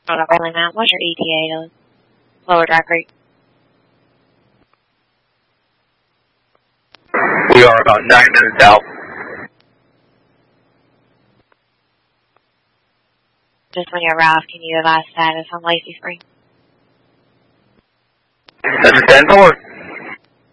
On a Burley Mountain, what's your ETA to Lower Dry Creek? We are about 9 minutes out. Just when you arrive, can you advise status on Lazy Spring? That's 10-4.